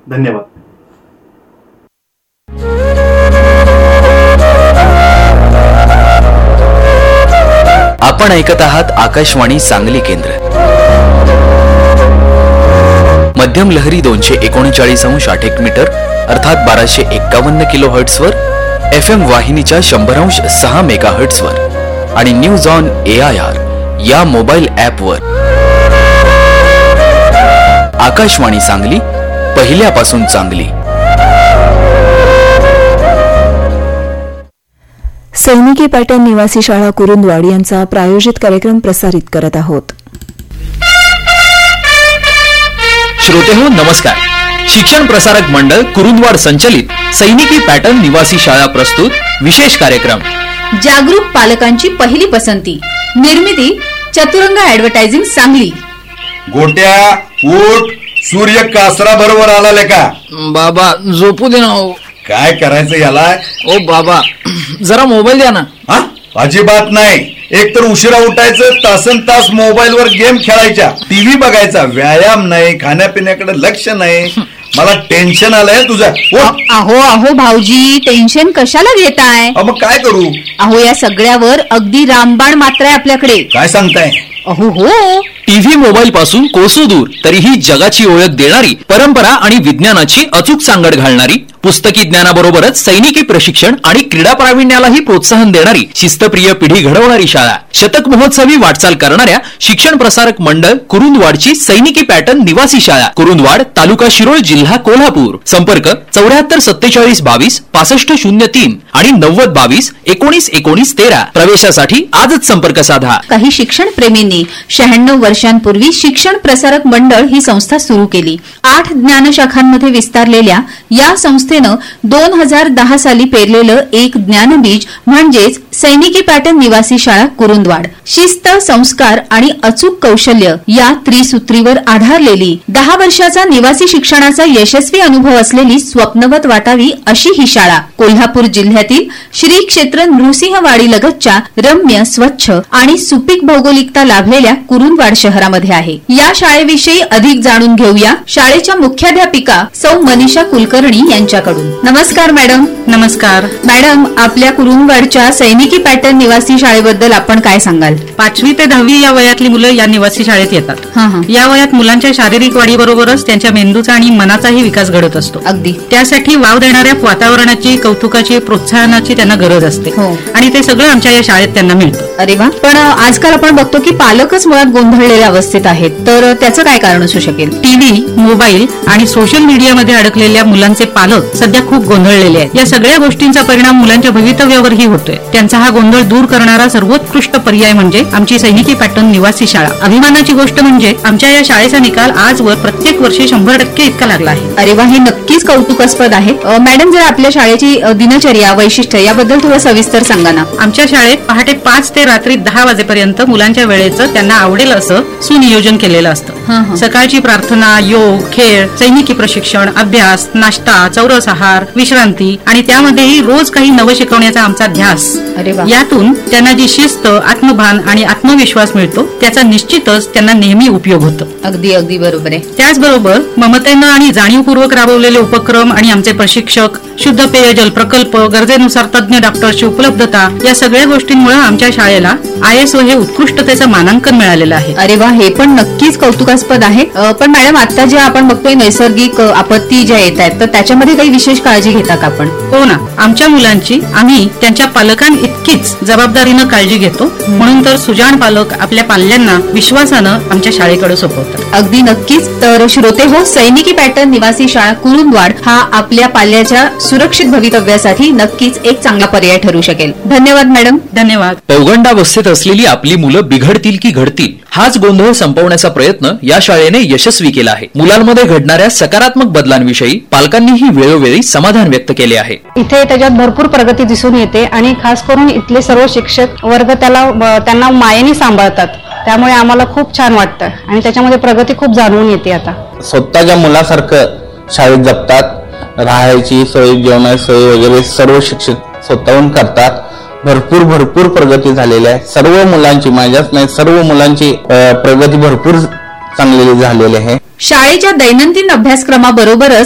धन्यवाद. आपण ऐकत आहात आकाशवाणी सांगली केंद्र. मध्यम लहरी 239.8 मीटर अर्थात 1251 किलो हर्ट्झ वर, FM वाहिनीच्या 100.6 मेगा हर्ट्झ वर आणि न्यूज ऑन AIR या मोबाईल ऍप वर. आकाशवाणी सांगली, पहिल्यापासून चांगली. सैनिकी पॅटर्न निवासी शाळा कुरुंदवाड यांचा प्रायोजित कार्यक्रम प्रसारित करत आहोत. श्रोतेहो नमस्कार. शिक्षण प्रसारक मंडळ कुरुंदवाड संचलित सैनिकी पॅटर्न निवासी शाळा प्रस्तुत विशेष कार्यक्रम. जागरूक पालकांची पहिली पसंती. निर्मिती चतुरंग ऍडव्हर्टायझिंग सांगली. गोट्या उठ, सूर्य कासरा बरोबर आला का? बाबा झोपू दे ना. काय करायचं याला? ओ बाबा जरा मोबाईल द्या ना. हा, अजिबात नाही. एक तर उशिरा उठायचं, तासन तास मोबाईल वर गेम खेळायच्या, टीव्ही बघायचा, व्यायाम नाही, खाण्यापिण्याकडे लक्ष नाही. मला टेन्शन आलंय तुझं. अहो भाऊजी, टेन्शन कशाला घेताय? मग काय करू? अहो या सगळ्यावर अगदी रामबाण मात्र आहे आपल्याकडे. काय सांगताय? अहो हो, टीव्ही मोबाईल पासून कोसो दूर तरीही जगाची ओळख देणारी, परंपरा आणि विज्ञानाची अचूक सांगड घालणारी, पुस्तकी ज्ञानाबरोबरच सैनिकी प्रशिक्षण आणि क्रीडा प्रावीण्यालाही प्रोत्साहन देणारी, शिस्तप्रिय पिढी घडवणारी शाळा. शतक महोत्सवी वाटचाल करणाऱ्या शिक्षण प्रसारक मंडळ कुरुंदवाडची सैनिकी पॅटर्न निवासी शाळा कुरुंदवाड, तालुका शिरोळ, जिल्हा कोल्हापूर. संपर्क 74 47 22 65 03 आणि 90 22 19 19 13. प्रवेशासाठी आजच संपर्क साधा. काही शिक्षण प्रेमींनी 96 वर्षांपूर्वी शिक्षण प्रसारक मंडळ ही संस्था सुरू केली. 8 ज्ञानशाखांमध्ये विस्तारलेल्या या संस्थेनं 2010 साली पेरलेलं एक ज्ञानबीज म्हणजेच सैनिकी पॅटर्न निवासी शाळा कुरुंदवाड. शिस्त, संस्कार आणि अचूक कौशल्य या त्रिसूत्रीवर आधारलेली 10 वर्षाचा निवासी शिक्षणाचा यशस्वी अनुभव असलेली स्वप्नवत वाटावी अशी ही शाळा कोल्हापूर जिल्ह्यातील श्री क्षेत्र नृसिंहवाडी लगतच्या रम्य, स्वच्छ आणि सुपीक भौगोलिकता लाभलेल्या कुरुंदवाड शहरामध्ये आहे. या शाळेविषयी अधिक जाणून घेऊया शाळेच्या मुख्याध्यापिका सौ मनीषा कुलकर्णी यांच्याकडून. नमस्कार मॅडम. नमस्कार मॅडम, आपल्या कुरुंदवाडच्या सैनिकी पॅटर्न निवासी शाळेबद्दल आपण काय सांगाल? 5वी ते 10वी या वयातली मुलं या निवासी शाळेत येतात. या वयात मुलांच्या शारीरिक वाढीबरोबरच त्यांच्या मेंदूचा आणि मनाचाही विकास घडत असतो. अगदी त्यासाठी वाव देणाऱ्या वातावरणाची, कौतुकाची, प्रोत्साहनाची त्यांना गरज असते आणि ते सगळं आमच्या या शाळेत त्यांना मिळतं. अरे वा. पण आजकाल आपण बघतो की पालकच मुळात गोंधळलेल्या अवस्थेत आहेत, तर त्याचं काय कारण असू शकेल? टीव्ही, मोबाईल आणि सोशल मीडियामध्ये अडकलेल्या मुलांचे पालक सध्या खूप गोंधळलेले आहेत. या सगळ्या गोष्टींचा परिणाम मुलांच्या भवितव्यावरही होतोय. त्यांचा हा गोंधळ दूर करणारा सर्वोत्कृष्ट पर्याय म्हणजे आमची सैनिकी पॅटर्न निवासी शाळा. अभिमानाची गोष्ट म्हणजे आमच्या या शाळेचा निकाल आजवर प्रत्येक वर्षी 100% इतका लागला आहे. अरे वा, हे नक्कीच कौतुकास्पद आहे. मॅडम, जर आपल्या शाळेची दिनचर्या, वैशिष्ट्य याबद्दल थोडं सविस्तर सांगा ना. आमच्या शाळेत पहाटे 5 ते रात्री 10 वाजेपर्यंत मुलांच्या वेळेचं त्यांना आवडेल असं सुनियोजन केलेलं असतं. सकाळची प्रार्थना, योग, खेळ, सैनिकी प्रशिक्षण, अभ्यास, नाश्ता, चौरस आहार, विश्रांती आणि त्यामध्येही रोज काही नवं शिकवण्याचा आमचा ध्यास. यातून त्यांना जी शिस्त, आत्मभान आणि आत्मविश्वास मिळतो त्याचा निश्चितच त्यांना नेहमी उपयोग होतो. अगदी अगदी बरोबर आहे. त्याचबरोबर ममतेनं आणि जाणीवपूर्वक राबवलेले उपक्रम आणि आमचे प्रशिक्षक, शुद्ध पेयजल प्रकल्प, गरजेनुसार तज्ञ डॉक्टरची उपलब्धता या सगळ्या गोष्टींमुळे आमच्या शाळेला ISO हे उत्कृष्टतेचं मानांकन मिळालेलं आहे. अरे वा, हे पण नक्कीच कौतुकास्पद आहे. पण मॅडम, आता जे आपण बघतोय नैसर्गिक आपत्ती ज्या येत आहेत, तर त्याच्यामध्ये काही विशेष काळजी घेता का आपण? हो ना, आमच्या मुलांची आम्ही त्यांच्या पालकांइतकीच जबाबदारीनं काळजी घेतो. म्हणून तर सुजाण पालक आपल्या पाल्यांना विश्वासानं आमच्या शाळेकडे सोपवतात. अगदी नक्कीच. तर श्रोते हो, सैनिकी पॅटर्न निवासी शाळा कुरुंदवाड हा आपल्या पाल्याच्या सुरक्षित भवितव्यासाठी नक्कीच एक चांगला पर्याय ठरू शकेल. धन्यवाद मॅडम. धन्यवाद. पौगंडावस्थेत असलेली आपली मुलं बिघडतील की घडतील हाच गोंधळ संपवण्याचा प्रयत्न या शाळेने यशस्वी केला आहे. मुलांमध्ये घडणाऱ्या सकारात्मक बदलांविषयी पालकांनीही वेळोवेळी समाधान व्यक्त केले आहे. इथे त्याच्यात भरपूर प्रगती दिसून येते आणि खास करून इथले सर्व शिक्षक वर्ग त्यांना मायेने सांभाळतात. त्यामुळे आम्हाला खूप छान वाटतं आणि त्याच्यामध्ये प्रगती खूप जाणवून येते. आता स्वतःच्या मुलासारखं शाळेत जपतात. राहायची सोय, जेवणाची सोय वगैरे सर्व शिक्षक स्वतःहून करतात. भरपूर प्रगती झालेली आहे. सर्व मुलांची, माझ्याच नाही सर्व मुलांची प्रगती भरपूर चांगली झालेली आहे. शाळेच्या दैनंदिन अभ्यासक्रमाबरोबरच